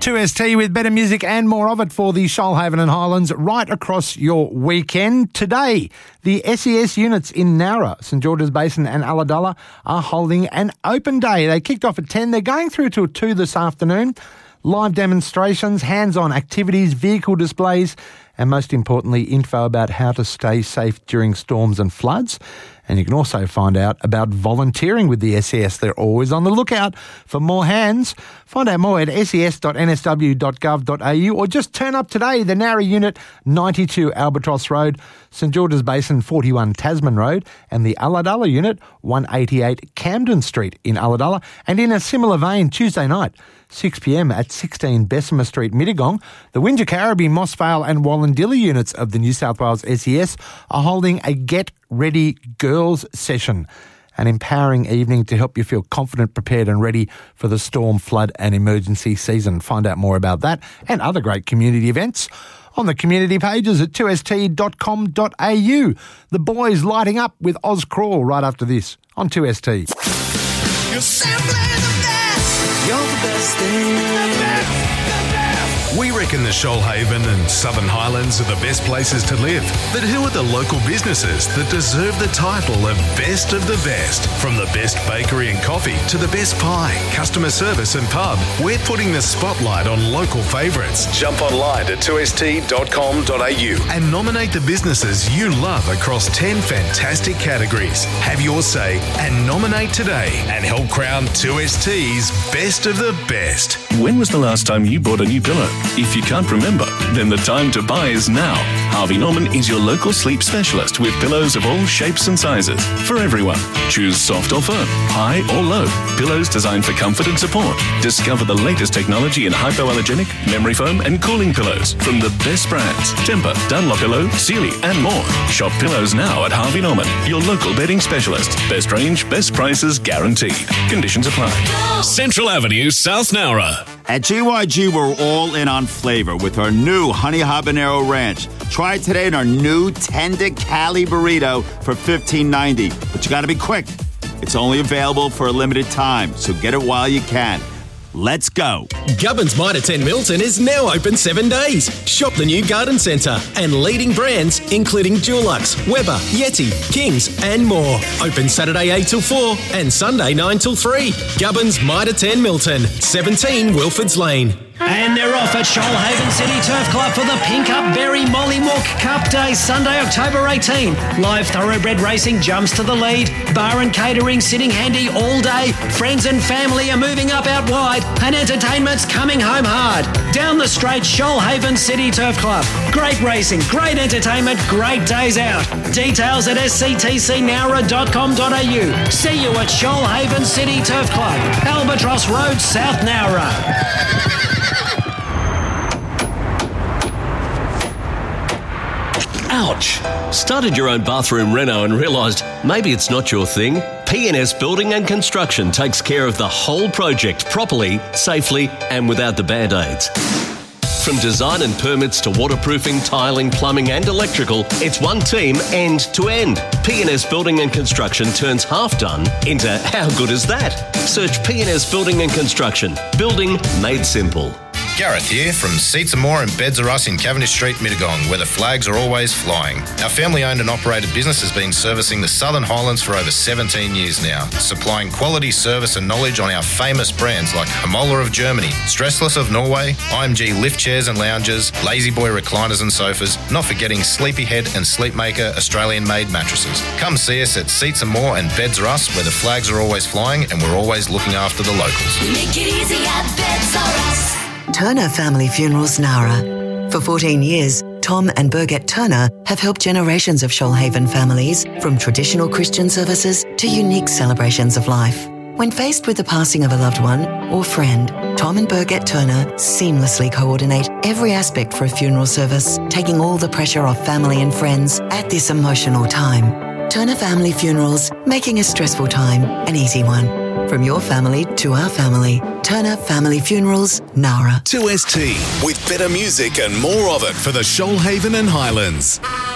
2ST with better music and more of it for the Shoalhaven and Highlands right across your weekend. Today, the SES units in Nowra, St George's Basin and Ulladulla are holding an open day. They kicked off at 10. They're going through till 2 this afternoon. Live demonstrations, hands-on activities, vehicle displays, and most importantly, info about how to stay safe during storms and floods. And you can also find out about volunteering with the SES. They're always on the lookout for more hands. Find out more at ses.nsw.gov.au or just turn up today. The Nowra unit, 92 Albatross Road, St George's Basin, 41 Tasman Road, and the Ulladulla unit, 188 Camden Street in Ulladulla. And in a similar vein, Tuesday night, 6 p.m. at 16 Bessemer Street, Mittagong, the Wingecarribee, Mossvale and Wallandilly units of the New South Wales SES are holding a Get Ready Girls session, an empowering evening to help you feel confident, prepared and ready for the storm, flood and emergency season. Find out more about that and other great community events on the community pages at 2st.com.au. The boys lighting up with Oz Crawl right after this on 2ST. You're simply the best. You're the best thing. The best. We reckon the Shoalhaven and Southern Highlands are the best places to live. But who are the local businesses that deserve the title of Best of the Best? From the best bakery and coffee to the best pie, customer service and pub, we're putting the spotlight on local favourites. Jump online to 2st.com.au and nominate the businesses you love across 10 fantastic categories. Have your say and nominate today and help crown 2ST's Best of the Best. When was the last time you bought a new pillow? If you can't remember, then the time to buy is now. Harvey Norman is your local sleep specialist with pillows of all shapes and sizes for everyone. Choose soft or firm, high or low. Pillows designed for comfort and support. Discover the latest technology in hypoallergenic, memory foam and cooling pillows from the best brands. Tempur, Dunlopillow, Sealy and more. Shop pillows now at Harvey Norman, your local bedding specialist. Best range, best prices guaranteed. Conditions apply. Central Avenue, South Nowra. At GYG, we're all in on flavor with our new Honey Habanero Ranch. Try it today in our new Tender Cali Burrito for $15.90. But you got to be quick. It's only available for a limited time, so get it while you can. Let's go. Gubbins Mitre 10 Milton is now open 7 days. Shop the new garden centre and leading brands including Dulux, Weber, Yeti, Kings and more. Open Saturday 8 till 4 and Sunday 9 till 3. Gubbins Mitre 10 Milton, 17 Wilfords Lane. And they're off at Shoalhaven City Turf Club for the Pink Up Berry Mollymawk Cup Day, Sunday, October 18. Live thoroughbred racing jumps to the lead. Bar and catering sitting handy all day. Friends and family are moving up out wide. And entertainment's coming home hard. Down the straight, Shoalhaven City Turf Club. Great racing, great entertainment, great days out. Details at sctcnowra.com.au. See you at Shoalhaven City Turf Club, Albatross Road, South Nowra. Ouch! Started your own bathroom reno and realised maybe it's not your thing? PNS Building and Construction takes care of the whole project properly, safely and without the band-aids. From design and permits to waterproofing, tiling, plumbing and electrical, it's one team end to end. PNS Building and Construction turns half done into how good is that? Search PNS Building and Construction. Building made simple. Gareth here from Seats and More and Beds Are Us in Cavendish Street, Mittagong, where the flags are always flying. Our family-owned and operated business has been servicing the Southern Highlands for over 17 years now, supplying quality service and knowledge on our famous brands like Hamola of Germany, Stressless of Norway, IMG lift chairs and lounges, Lazy Boy recliners and sofas, not forgetting Sleepyhead and Sleepmaker Australian-made mattresses. Come see us at Seats and More and Beds Are Us, where the flags are always flying and we're always looking after the locals. Make it easy at Beds Are Us. Turner Family Funerals Nowra. For 14 years, Tom and Birgit Turner have helped generations of Shoalhaven families, from traditional Christian services to unique celebrations of life. When faced with the passing of a loved one or friend, Tom and Birgit Turner seamlessly coordinate every aspect for a funeral service, taking all the pressure off family and friends at this emotional time. Turner Family Funerals, making a stressful time an easy one. From your family to our family, Turner Family Funerals, Nowra. 2ST, with better music and more of it for the Shoalhaven and Highlands.